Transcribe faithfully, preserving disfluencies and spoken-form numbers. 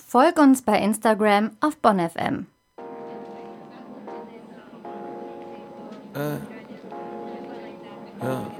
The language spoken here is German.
Folg uns bei Instagram auf Bonn F M. Äh, ja.